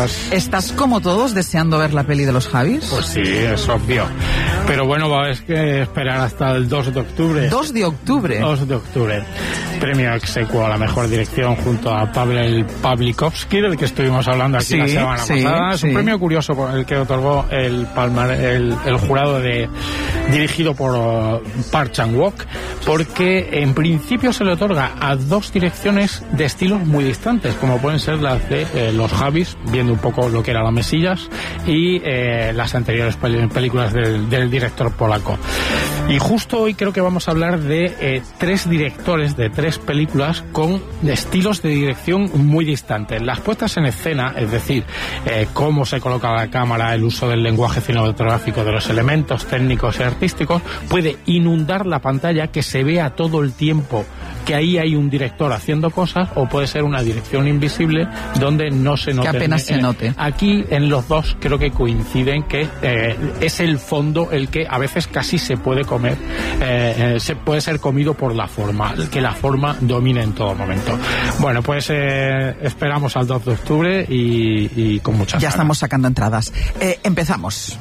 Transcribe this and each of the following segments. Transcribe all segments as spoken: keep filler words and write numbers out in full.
buenas. ¿Estás como todos deseando ver la peli de los Javis? Pues sí, es obvio. Pero bueno, va, es que esperar hasta el dos de octubre. ¿dos de octubre? dos de octubre. Premio exequo a la mejor dirección junto a Pavel Pawlikowski, del que estuvimos hablando aquí sí, la semana sí, pasada. Es sí. un premio curioso por el que otorgó el, Palmar, el, el jurado de dirigido por uh, Park Chan-wook, porque en principio se le otorga a dos direcciones de estilos muy distantes, como pueden ser las de eh, los Javis, viendo un poco lo que era las Mesillas, y eh, las anteriores pel- películas del, del director polaco. Y justo hoy creo que vamos a hablar de eh, tres directores de tres películas con estilos de dirección muy distantes. Las puestas en escena, es decir, eh, cómo se coloca la cámara, el uso del lenguaje cinematográfico, de los elementos técnicos y artísticos, puede inundar la pantalla, que se vea todo el tiempo que ahí hay un director haciendo cosas, o puede ser una dirección invisible donde no se note. Que apenas se note. Aquí en los dos creo que coinciden que eh, es el fondo el que a veces casi se puede comer, eh, eh, se puede ser comido por la forma, que la forma domine en todo momento. Bueno, pues eh, esperamos al dos de octubre y, y con muchas Ya ganas. Estamos sacando entradas. Eh, empezamos.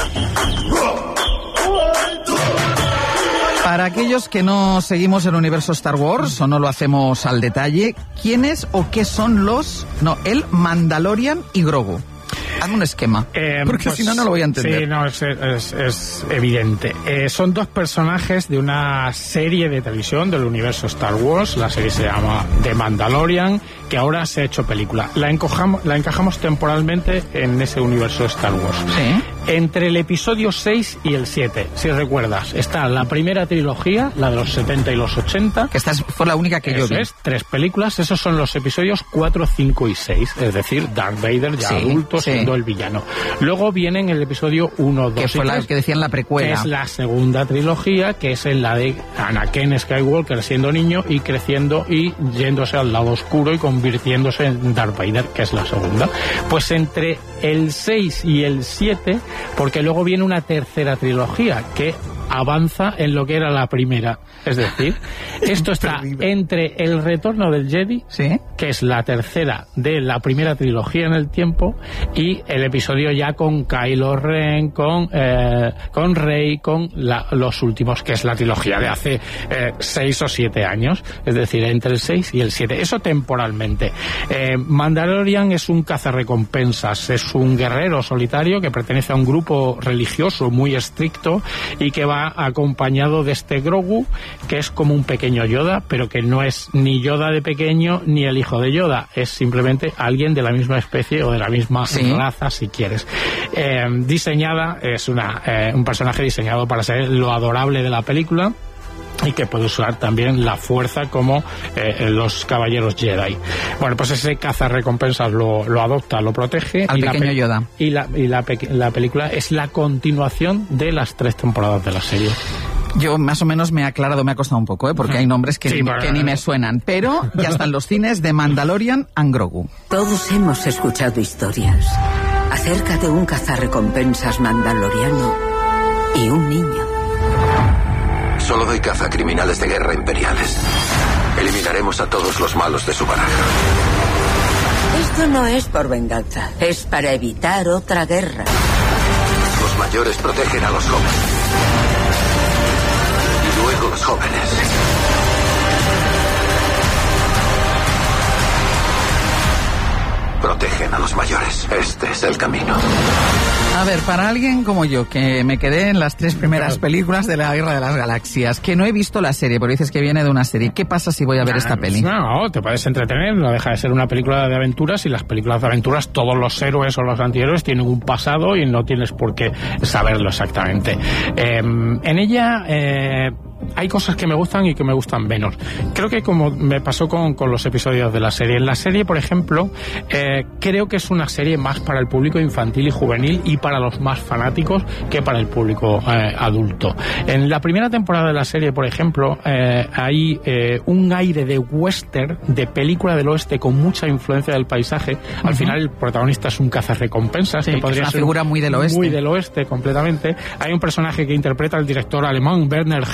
Para aquellos que no seguimos el universo Star Wars o no lo hacemos al detalle, ¿quiénes o qué son los, no, el Mandalorian y Grogu? Hazme un esquema, eh, porque pues, si no, no lo voy a entender. Sí, no, es, es, es evidente. Eh, son dos personajes de una serie de televisión del universo Star Wars. La serie se llama The Mandalorian, que ahora se ha hecho película. La encajamos, la encajamos temporalmente en ese universo Star Wars. Sí. Entre el episodio seis y el siete, si recuerdas, está la primera trilogía, la de los setenta y los ochenta. Que esta fue la única que Eso yo vi. es, tres películas. Esos son los episodios cuatro, cinco y seis. Es decir, Darth Vader ya sí, adulto, sí. siendo el villano. Luego vienen el episodio uno, dos que fue y la tres, que decían la precuela. que es la segunda trilogía, que es en la de Anakin Skywalker siendo niño y creciendo y yéndose al lado oscuro y convirtiéndose en Darth Vader, que es la segunda. Pues entre el seis y el siete, porque luego viene una tercera trilogía que avanza en lo que era la primera. Es decir, esto está entre El Retorno del Jedi, ¿sí?, que es la tercera de la primera trilogía en el tiempo, y el episodio ya con Kylo Ren, con eh, con Rey, con la, los últimos, que es la trilogía de hace eh, seis o siete años. Es decir, entre el seis y el siete. Eso temporalmente. Eh, Mandalorian es un cazarrecompensas, es un guerrero solitario que pertenece a un grupo religioso muy estricto y que va acompañado de este Grogu, que es como un pequeño Yoda, pero que no es ni Yoda de pequeño ni el hijo de Yoda, es simplemente alguien de la misma especie o de la misma sí. raza, si quieres. Eh, diseñada, es una eh, un personaje diseñado para ser lo adorable de la película, y que puede usar también la fuerza como eh, los caballeros Jedi. Bueno, pues ese cazarrecompensas lo, lo adopta, lo protege. Al y pequeño la pe- Yoda. Y, la, y la, pe- la película es la continuación de las tres temporadas de la serie. Yo más o menos me he aclarado, me ha costado un poco, ¿eh? Porque hay nombres que, sí, ni, pero... que ni me suenan. Pero ya están los cines de Mandalorian and Grogu. Todos hemos escuchado historias acerca de un cazarrecompensas mandaloriano y un niño. Solo doy caza a criminales de guerra imperiales. Eliminaremos a todos los malos de su baraja. Esto no es por venganza, es para evitar otra guerra. Los mayores protegen a los jóvenes. Y luego los jóvenes. Protegen a los mayores. Este es el camino. A ver, para alguien como yo, que me quedé en las tres primeras películas de la Guerra de las Galaxias, que no he visto la serie, porque dices que viene de una serie, ¿qué pasa si voy a ver no, esta peli? No, te puedes entretener, no deja de ser una película de aventuras, y las películas de aventuras, todos los héroes o los antihéroes tienen un pasado y no tienes por qué saberlo exactamente. Eh, en ella... Eh, hay cosas que me gustan y que me gustan menos. Creo que como me pasó con, con los episodios de la serie. En la serie, por ejemplo, eh, creo que es una serie más para el público infantil y juvenil y para los más fanáticos que para el público eh, adulto. En la primera temporada de la serie, por ejemplo, eh, hay eh, un aire de western, de película del oeste con mucha influencia del paisaje. Al uh-huh. final el protagonista es un cazarrecompensas, sí, que podría es una ser figura muy del oeste. Muy del oeste, completamente. Hay un personaje que interpreta el director alemán Werner Herzog,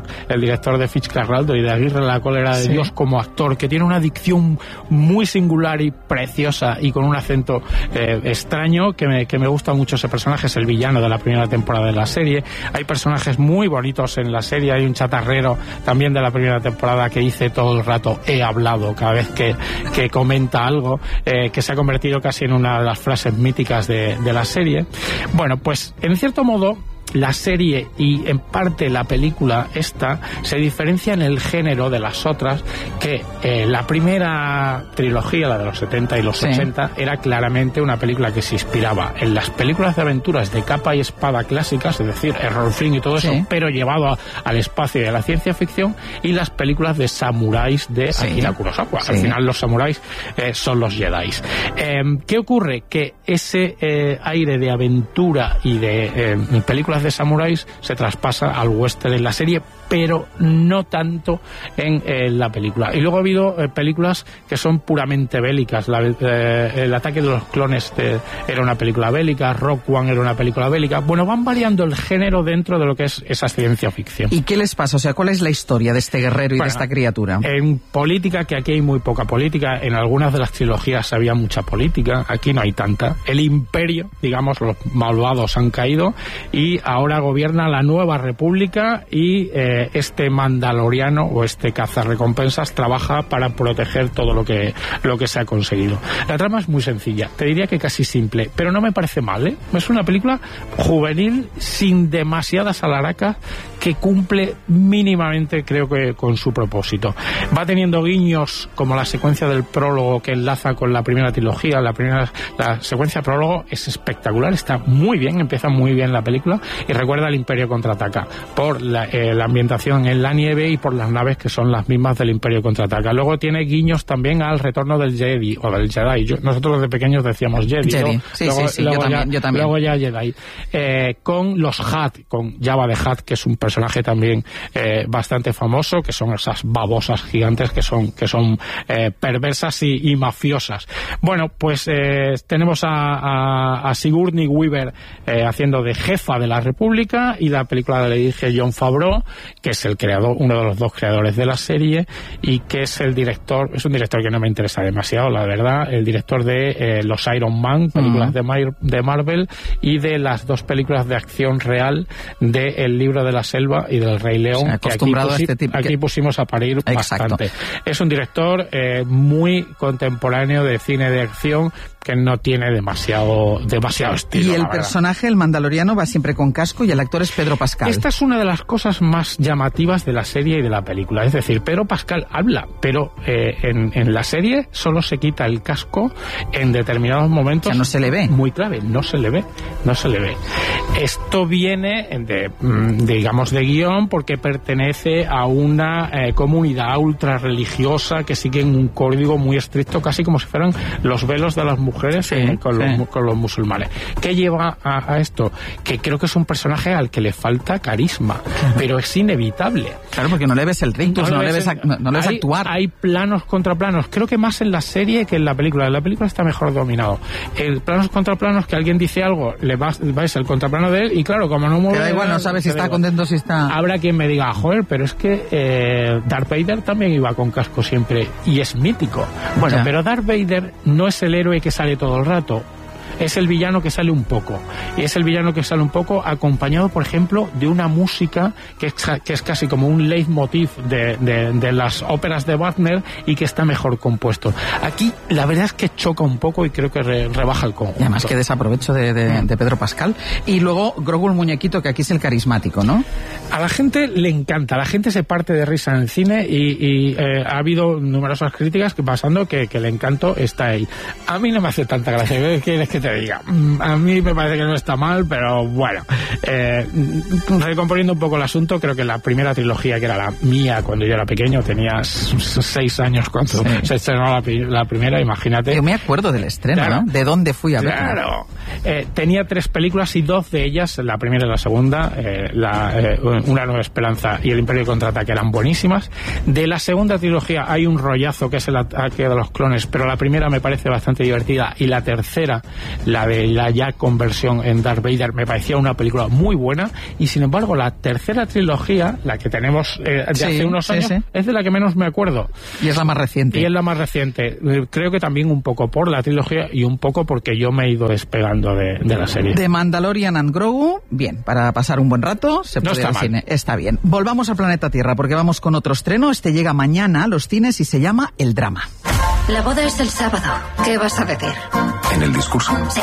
el director de Fitzcarraldo y de Aguirre la cólera de sí. Dios como actor, que tiene una dicción muy singular y preciosa y con un acento eh, extraño, que me, que me gusta mucho ese personaje, es el villano de la primera temporada de la serie. Hay personajes muy bonitos en la serie, hay un chatarrero también de la primera temporada que dice todo el rato he hablado cada vez que, que comenta algo, eh, que se ha convertido casi en una de las frases míticas de, de la serie. Bueno, pues en cierto modo la serie y en parte la película esta se diferencia en el género de las otras, que eh, la primera trilogía, la de los setenta y los sí. ochenta, era claramente una película que se inspiraba en las películas de aventuras de capa y espada clásicas, es decir, Errol Flynn y todo eso, sí. pero llevado a, al espacio y a la ciencia ficción, y las películas de samuráis de sí. Akira Kurosawa. Sí. Al final los samuráis eh, son los jedis. Eh, ¿Qué ocurre? Que ese eh, aire de aventura y de eh, películas de samuráis se traspasa al western en la serie, pero no tanto en eh, la película. Y luego ha habido eh, películas que son puramente bélicas. La, eh, el ataque de los clones de, era una película bélica, Rock One era una película bélica. Bueno, van variando el género dentro de lo que es esa ciencia ficción. ¿Y qué les pasa? O sea, ¿cuál es la historia de este guerrero y bueno, de esta criatura? En política, que aquí hay muy poca política, en algunas de las trilogías había mucha política, aquí no hay tanta. El imperio, digamos, los malvados han caído y ahora gobierna la nueva república y eh, este mandaloriano o este cazarrecompensas trabaja para proteger todo lo que, lo que se ha conseguido. La trama es muy sencilla, te diría que casi simple, pero no me parece mal, ¿eh? Es una película juvenil sin demasiadas alaracas que cumple mínimamente, creo que, con su propósito. Va teniendo guiños como la secuencia del prólogo que enlaza con la primera trilogía. La primera, la secuencia prólogo es espectacular, está muy bien, empieza muy bien la película y recuerda al Imperio Contraataca por la, eh, la ambientación en la nieve y por las naves que son las mismas del Imperio Contraataca. Luego tiene guiños también al retorno del Jedi o del Jedi. Yo, nosotros de pequeños decíamos Jedi. Jedi. ¿no? Sí, luego, sí, sí, luego yo, ya, también, yo también. Luego ya Jedi. Eh, con los Hutt, con Jabba the Hutt, que es un personaje también eh, bastante famoso, que son esas babosas gigantes que son que son eh, perversas y, y mafiosas. Bueno, pues eh, tenemos a, a, a Sigourney Weaver eh, haciendo de jefa de la República, y la película la dirige Jon Favreau, que es el creador, uno de los dos creadores de la serie, y que es el director, es un director que no me interesa demasiado, la verdad, el director de eh, los Iron Man, películas uh-huh. de, Mar de Marvel, y de las dos películas de acción real de El libro de la selva y del Rey León, o sea, que aquí, pusi este tipo, aquí que... pusimos a parir Exacto. bastante. Es un director eh, muy contemporáneo de cine de acción, que no tiene demasiado demasiado estilo. Y el personaje, el mandaloriano, va siempre con casco y el actor es Pedro Pascal. Esta es una de las cosas más llamativas de la serie y de la película. Es decir, Pedro Pascal habla, pero eh, en, en la serie solo se quita el casco en determinados momentos. O sea, no se le ve. Muy clave, no se le ve, no se le ve. Esto viene de, de digamos, de guión, porque pertenece a una eh, comunidad ultra religiosa que siguen un código muy estricto, casi como si fueran los velos de las mujeres sí, eh, con, sí. los, con los musulmanes. ¿Qué lleva a, a esto? Que creo que es un personaje al que le falta carisma, pero es inevitable. Claro, porque no le ves el rictus, no, no, le ves, no, no le ves hay, actuar. Hay planos contra planos, creo que más en la serie que en la película. En la película está mejor dominado. El planos contra planos, que alguien dice algo, le vas, vais el contraplano de él, y claro, como no mueve... Te da igual, no sabes si está contento, si está... Habrá quien me diga, joder, pero es que eh, Darth Vader también iba con casco siempre, y es mítico. Bueno, ya. Pero Darth Vader no es el héroe que sale todo el rato. Es el villano que sale un poco. Y es el villano que sale un poco acompañado, por ejemplo, de una música que es, que es casi como un leitmotiv de, de, de las óperas de Wagner, y que está mejor compuesto. Aquí la verdad es que choca un poco y creo que re, rebaja el conjunto. Y además que desaprovecho de, de, de Pedro Pascal. Y luego Grogu el muñequito, que aquí es el carismático, ¿no? A la gente le encanta. La gente se parte de risa en el cine, y, y eh, ha habido numerosas críticas que pasando que, que el encanto está ahí. A mí no me hace tanta gracia. ¿Qué quieres que te diga? A mí me parece que no está mal, pero bueno, eh, recomponiendo un poco el asunto, creo que la primera trilogía, que era la mía cuando yo era pequeño, tenía seis años cuando sí. se estrenó la, la primera, imagínate. Yo me acuerdo del estreno, claro, ¿no? ¿De dónde fui a verla? Claro. Eh, tenía tres películas, y dos de ellas, la primera y la segunda, eh, la, eh, Una Nueva Esperanza y El Imperio Contraataca, eran buenísimas. De la segunda trilogía hay un rollazo, que es El Ataque de los Clones, pero la primera me parece bastante divertida, y la tercera, la de la ya conversión en Darth Vader, me parecía una película muy buena, y sin embargo la tercera trilogía, la que tenemos eh, de sí, hace unos sí, años, sí. es de la que menos me acuerdo. Y es la más reciente. Y es la más reciente. Creo que también un poco por la trilogía y un poco porque yo me he ido despegando de, de la serie. De Mandalorian and Grogu, bien, para pasar un buen rato, se puede no ir al mal. cine. Está bien. Volvamos al planeta Tierra, porque vamos con otro estreno. Este llega mañana a los cines y se llama El Drama. La boda es el sábado. ¿Qué vas a decir? En el discurso. Sí.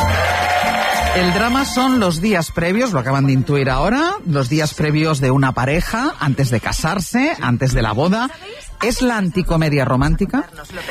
El drama son los días previos, lo acaban de intuir ahora, los días previos de una pareja, antes de casarse, antes de la boda. ¿Es la anticomedia romántica?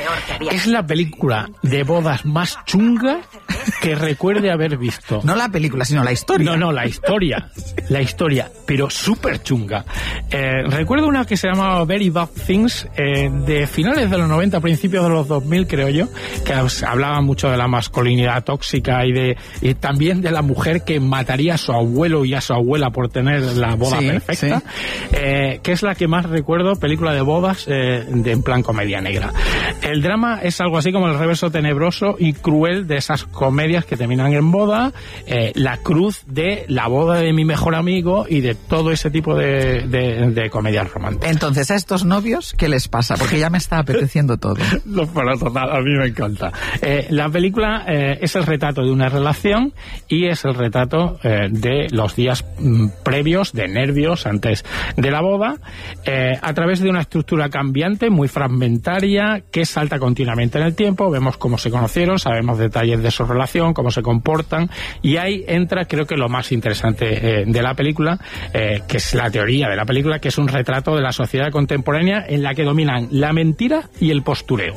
Es la película de bodas más chunga que recuerde haber visto. No la película, sino la historia. No, no, la historia. La historia, pero súper chunga. Eh, recuerdo una que se llamaba Very Bad Things, eh, de finales de los noventa, principios de los dos mil, creo yo, que hablaba mucho de la masculinidad tóxica y de y también de la mujer que mataría a su abuelo y a su abuela por tener la boda sí, perfecta, sí. Eh, que es la que más recuerdo, película de bodas, eh, de, en plan comedia negra. El drama es algo así como el reverso tenebroso y cruel de esas comedias que terminan en boda, eh, la cruz de la boda de mi mejor amigo y de todo ese tipo de, de, de comedias románticas. Entonces, a estos novios, ¿qué les pasa? Porque ya me está apeteciendo todo. No, para total, a mí me encanta. Eh, la película eh, es el retrato de una relación y es el retrato eh, de los días mm, previos, de nervios antes de la boda, eh, a través de una estructura cambiante, muy fragmentaria, que salta continuamente en el tiempo. Vemos cómo se conocieron, sabemos detalles de su relación, cómo se comportan, y ahí entra, creo que lo más interesante eh, de la película, eh, que es la teoría de la película, que es un retrato de la sociedad contemporánea en la que dominan la mentira y el postureo.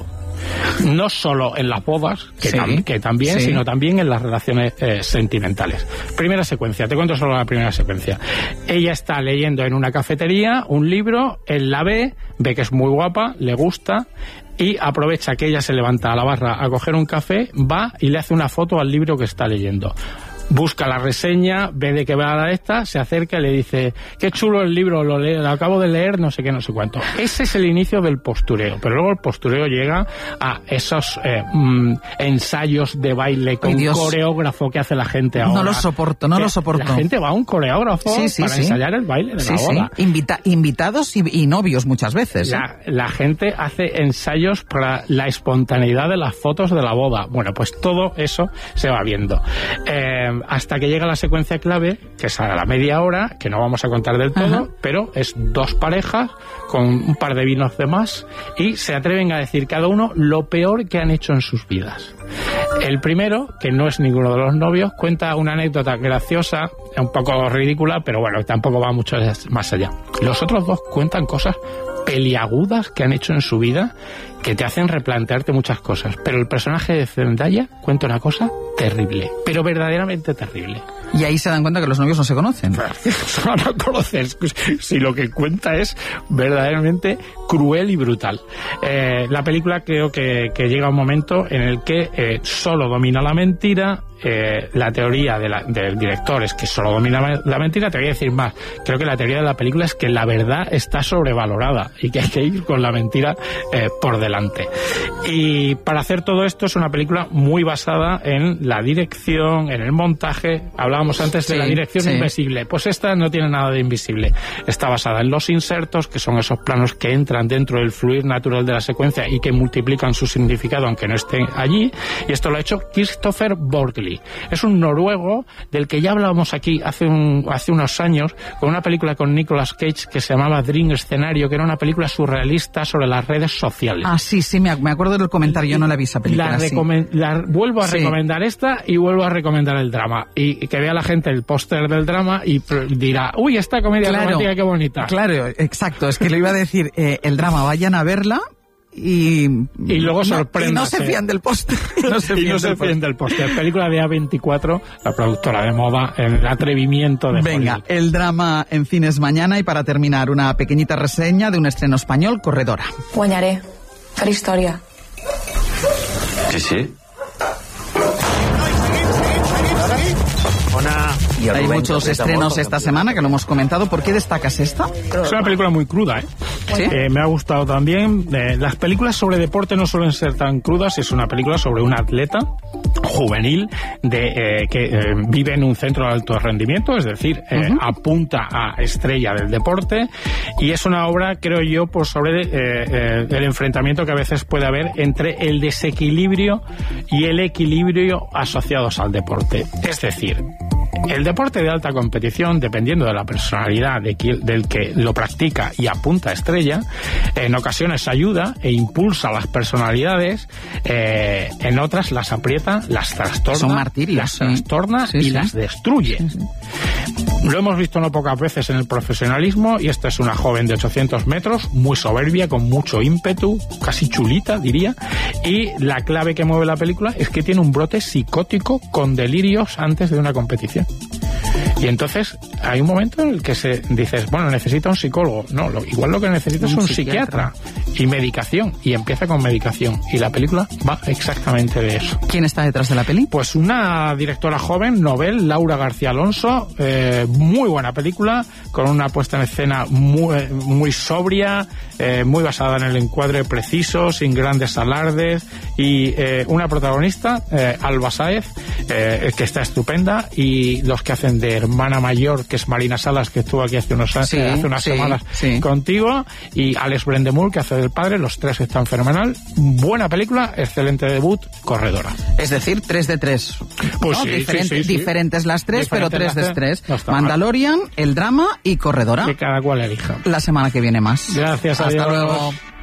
No solo en las bodas, que, sí, tam que también, sí. sino también en las relaciones eh, sentimentales. Primera secuencia, te cuento solo la primera secuencia. Ella está leyendo en una cafetería un libro, él la ve, ve que es muy guapa, le gusta, y aprovecha que ella se levanta a la barra a coger un café, va y le hace una foto al libro que está leyendo. Busca la reseña, ve de qué va a dar esta, se acerca y le dice: qué chulo el libro, lo, le lo acabo de leer, no sé qué, no sé cuánto. Ese es el inicio del postureo, pero luego el postureo llega a esos eh, mm, ensayos de baile con un coreógrafo que hace la gente ahora. No lo soporto, no lo soporto. La gente va a un coreógrafo sí, sí, para sí. ensayar el baile de sí, la boda. Sí. Invita invitados y, y novios muchas veces. La, ¿eh? la gente hace ensayos para la espontaneidad de las fotos de la boda. Bueno, pues todo eso se va viendo. Eh, hasta que llega la secuencia clave, que es a la media hora, que no vamos a contar del todo, Ajá. pero es dos parejas con un par de vinos de más y se atreven a decir cada uno lo peor que han hecho en sus vidas. El primero, que no es ninguno de los novios, cuenta una anécdota graciosa, un poco ridícula, pero bueno, tampoco va mucho más allá. Los otros dos cuentan cosas peliagudas que han hecho en su vida que te hacen replantearte muchas cosas, pero el personaje de Zendaya cuenta una cosa terrible, pero verdaderamente terrible. Y ahí se dan cuenta que los novios no se conocen. No, no conoces. Si lo que cuenta es verdaderamente cruel y brutal. Eh, la película creo que, que llega un momento en el que eh, solo domina la mentira. Eh, la teoría de la, del director es que solo domina la mentira. Te voy a decir más. Creo que la teoría de la película es que la verdad está sobrevalorada y que hay que ir con la mentira eh, por delante. Y para hacer todo esto es una película muy basada en la dirección, en el montaje. Hablábamos antes sí, de la dirección sí. invisible. Pues esta no tiene nada de invisible. Está basada en los insertos, que son esos planos que entran dentro del fluir natural de la secuencia y que multiplican su significado aunque no estén allí. Y esto lo ha hecho Kristoffer Borgli. Es un noruego del que ya hablábamos aquí hace, un, hace unos años con una película con Nicolas Cage que se llamaba Dream Escenario, que era una película surrealista sobre las redes sociales. Ah, sí, sí, me acuerdo del comentario, yo no la vi esa película. La, sí. la Vuelvo a sí. recomendar esta y vuelvo a recomendar el drama. Y, y que vea la gente el póster del drama y dirá, uy, esta comedia claro, romántica, qué bonita. Claro, exacto, es que le iba a decir, eh, el drama, vayan a verla. Y, y luego sorprende. Y no se fían del póster. No se fían, no se fían del póster. Película de A veinticuatro, la productora de moda, en el atrevimiento de Venga, Hollywood. El drama en cines mañana y para terminar una pequeñita reseña de un estreno español, Corredora. Guanyaré. Per història. Sí, sí. Hay muchos estrenos esta semana que lo hemos comentado. ¿Por qué destacas esta? Es una película muy cruda, ¿eh? ¿Sí? Eh, me ha gustado también. Eh, las películas sobre deporte no suelen ser tan crudas. Es una película sobre un atleta juvenil de eh, que eh, vive en un centro de alto rendimiento, es decir, eh, uh-huh. apunta a estrella del deporte, y es una obra, creo yo, pues sobre eh, eh, el enfrentamiento que a veces puede haber entre el desequilibrio y el equilibrio asociados al deporte. Es decir, el deporte de alta competición, dependiendo de la personalidad de quien, del que lo practica y apunta a estrella, en ocasiones ayuda e impulsa a las personalidades, eh, en otras las aprieta, las trastorna, Son martirios, las sí. trastorna sí, y sí. las destruye. Sí, sí. Lo hemos visto no pocas veces en el profesionalismo, y esta es una joven de ochocientos metros, muy soberbia, con mucho ímpetu, casi chulita, diría, y la clave que mueve la película es que tiene un brote psicótico con delirios antes de una competición. Y entonces hay un momento en el que se dices, bueno, necesita un psicólogo. No, lo, igual lo que necesita es un, un psiquiatra. psiquiatra y medicación, y empieza con medicación, y la película va exactamente de eso. ¿Quién está detrás de la peli? Pues una directora joven, novel, Laura García Alonso, eh, muy buena película, con una puesta en escena muy, muy sobria, eh, muy basada en el encuadre preciso, sin grandes alardes, y eh, una protagonista, eh, Alba Sáez, eh, que está estupenda, y los que hacen de hermana mayor, que es Marina Salas, que estuvo aquí hace, unos, sí, hace unas sí, semanas sí. contigo, y Alex Brendemul, que hace del padre. Los tres están fenomenal. Buena película, excelente debut, corredora. Es decir, tres de tres. Pues ¿no? sí, Diferente, sí, sí, sí. Diferentes las tres, Diferentes pero tres de tres. No Mandalorian, mal. El drama y corredora. Que cada cual elija. La semana que viene más. Gracias, Hasta adiós. luego.